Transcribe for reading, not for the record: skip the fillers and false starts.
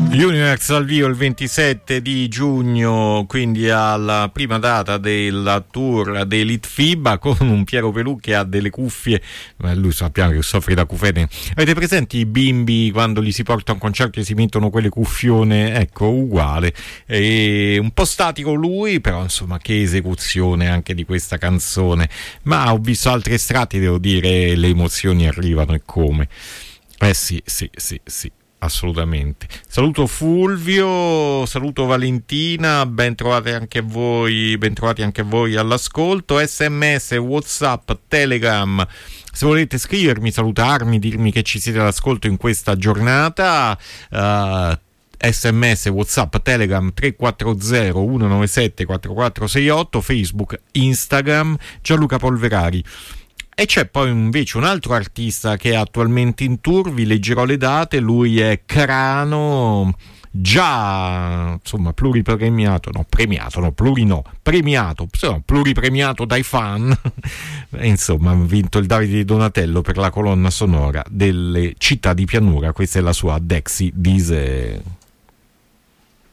Universe al vivo il 27 di giugno, quindi alla prima data del tour dell'Elite FIBA, con un Piero Pelù che ha delle cuffie, lui sappiamo che soffre da cufene. Avete presenti i bimbi quando li si porta a un concerto e si mettono quelle cuffione? Ecco, uguale. Un po' statico lui, però insomma che esecuzione anche di questa canzone. Ma ho visto altri estratti, devo dire, le emozioni arrivano e come. Sì. Assolutamente. Saluto Fulvio, saluto Valentina, ben trovati anche voi all'ascolto. SMS, WhatsApp, Telegram. Se volete scrivermi, salutarmi, dirmi che ci siete all'ascolto in questa giornata, SMS, WhatsApp, Telegram 340 197 4468, Facebook, Instagram, Gianluca Polverari. E c'è poi invece un altro artista che è attualmente in tour, vi leggerò le date, lui è Carano, già insomma pluripremiato dai fan, insomma ha vinto il Davide di Donatello per la colonna sonora delle Città di Pianura. Questa è la sua Dexy Dise.